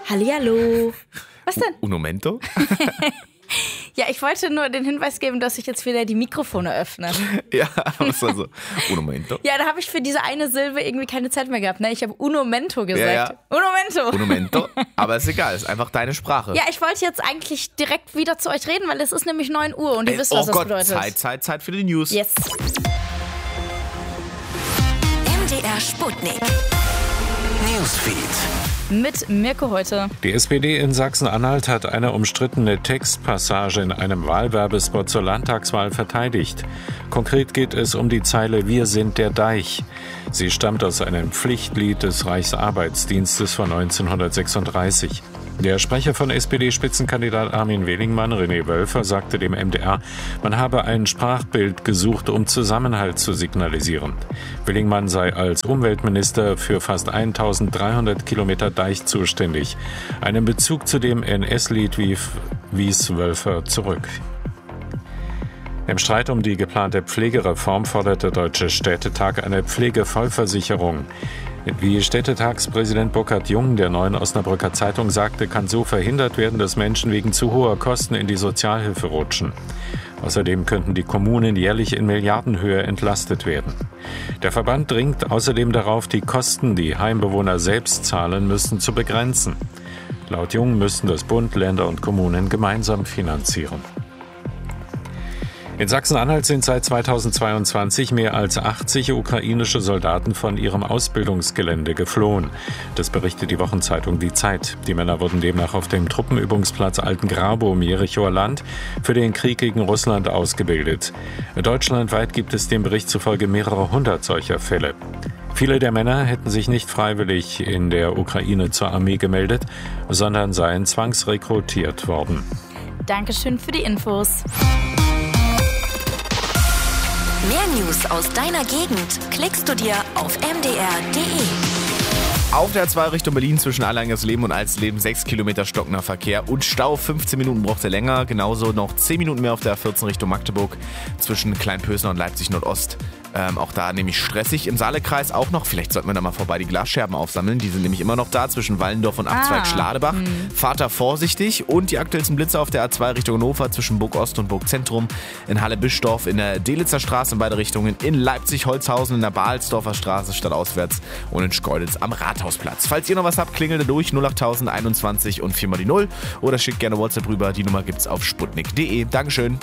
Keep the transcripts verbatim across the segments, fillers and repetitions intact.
Hallihallo. Was denn? Un momento? Ja, ich wollte nur den Hinweis geben, dass ich jetzt wieder die Mikrofone öffne. Ja, was war so? Un momento? Ja, da habe ich für diese eine Silbe irgendwie keine Zeit mehr gehabt. Ne? Ich habe un momento gesagt. Ja, ja. Un momento. Un momento? Aber ist egal, ist einfach deine Sprache. Ja, ich wollte jetzt eigentlich direkt wieder zu euch reden, weil es ist nämlich neun Uhr und ihr Ey, wisst, oh was das Gott, bedeutet. Zeit, Zeit, Zeit für die News. Yes. M D R Sputnik. Newsfeed. Mit Mirko heute. Die S P D in Sachsen-Anhalt hat eine umstrittene Textpassage in einem Wahlwerbespot zur Landtagswahl verteidigt. Konkret geht es um die Zeile „Wir sind der Deich". Sie stammt aus einem Pflichtlied des Reichsarbeitsdienstes von neunzehnhundertsechsunddreißig. Der Sprecher von S P D-Spitzenkandidat Armin Willingmann, René Wölfer, sagte dem M D R, man habe ein Sprachbild gesucht, um Zusammenhalt zu signalisieren. Willingmann sei als Umweltminister für fast eintausenddreihundert Kilometer Deich zuständig. Einen Bezug zu dem N S-Lied wies Wölfer zurück. Im Streit um die geplante Pflegereform fordert der Deutsche Städtetag eine Pflegevollversicherung. Wie Städtetagspräsident Burkhard Jung der Neuen Osnabrücker Zeitung sagte, kann so verhindert werden, dass Menschen wegen zu hoher Kosten in die Sozialhilfe rutschen. Außerdem könnten die Kommunen jährlich in Milliardenhöhe entlastet werden. Der Verband dringt außerdem darauf, die Kosten, die Heimbewohner selbst zahlen müssen, zu begrenzen. Laut Jung müssten das Bund, Länder und Kommunen gemeinsam finanzieren. In Sachsen-Anhalt sind seit zweitausendzweiundzwanzig mehr als achtzig ukrainische Soldaten von ihrem Ausbildungsgelände geflohen. Das berichtet die Wochenzeitung Die Zeit. Die Männer wurden demnach auf dem Truppenübungsplatz Altengrabow im Jerichoer Land für den Krieg gegen Russland ausgebildet. Deutschlandweit gibt es dem Bericht zufolge mehrere hundert solcher Fälle. Viele der Männer hätten sich nicht freiwillig in der Ukraine zur Armee gemeldet, sondern seien zwangsrekrutiert worden. Dankeschön für die Infos. Mehr News aus deiner Gegend klickst du dir auf m d r punkt d e. Auf der A zwei Richtung Berlin zwischen Allangersleben und Alsleben sechs Kilometer stockender Verkehr und Stau. fünfzehn Minuten braucht er länger. Genauso noch zehn Minuten mehr auf der A vierzehn Richtung Magdeburg zwischen Kleinpösner und Leipzig Nordost. Ähm, auch da nämlich stressig. Im Saalekreis auch noch. Vielleicht sollten wir da mal vorbei die Glasscherben aufsammeln. Die sind nämlich immer noch da zwischen Wallendorf und Abzweig-Schladebach. Ah, Fahrt da vorsichtig. Und die aktuellsten Blitze auf der A zwei Richtung Hannover zwischen Burg Ost und Burg Zentrum. In Halle-Bischdorf, in der Delitzer Straße in beide Richtungen. In Leipzig-Holzhausen, in der Balsdorfer Straße stadtauswärts. Und in Schkeuditz am Rathausplatz. Falls ihr noch was habt, klingelt durch null achttausend einundzwanzig und viermal die Null. Oder schickt gerne WhatsApp rüber. Die Nummer gibt's auf sputnik punkt d e. Dankeschön.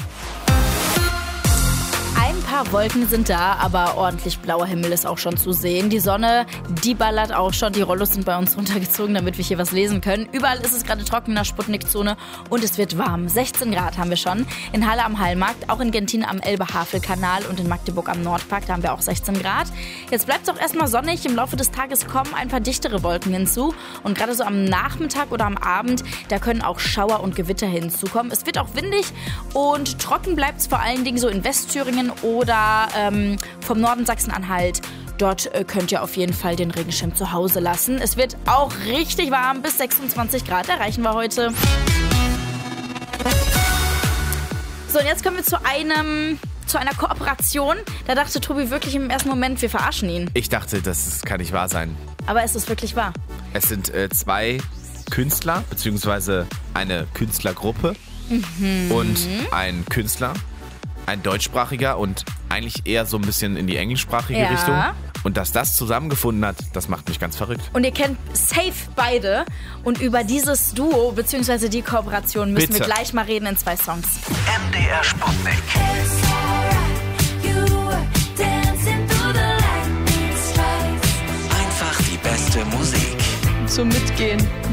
Ein paar Wolken sind da, aber ordentlich blauer Himmel ist auch schon zu sehen. Die Sonne, die ballert auch schon. Die Rollos sind bei uns runtergezogen, damit wir hier was lesen können. Überall ist es gerade trocken in der Sputnik-Zone und es wird warm. sechzehn Grad haben wir schon. In Halle am Hallmarkt, auch in Gentin am Elbe-Havel-Kanal und in Magdeburg am Nordpark, da haben wir auch sechzehn Grad. Jetzt bleibt es auch erstmal sonnig. Im Laufe des Tages kommen ein paar dichtere Wolken hinzu. Und gerade so am Nachmittag oder am Abend, da können auch Schauer und Gewitter hinzukommen. Es wird auch windig und trocken bleibt es vor allen Dingen so in Westthüringen oder ähm, vom Norden Sachsen-Anhalt. Dort äh, könnt ihr auf jeden Fall den Regenschirm zu Hause lassen. Es wird auch richtig warm, bis sechsundzwanzig Grad erreichen wir heute. So, und jetzt kommen wir zu einem... zu einer Kooperation. Da dachte Tobi wirklich im ersten Moment, wir verarschen ihn. Ich dachte, das kann nicht wahr sein. Aber es ist wirklich wahr. Es sind äh, zwei Künstler, beziehungsweise eine Künstlergruppe mhm. und ein Künstler, ein deutschsprachiger und eigentlich eher so ein bisschen in die englischsprachige ja. Richtung. Und dass das zusammengefunden hat, das macht mich ganz verrückt. Und ihr kennt safe beide. Und über dieses Duo, beziehungsweise die Kooperation, müssen Bitte. wir gleich mal reden in zwei Songs. M D R Sputnik. Einfach die beste Musik. Zum Mitgehen.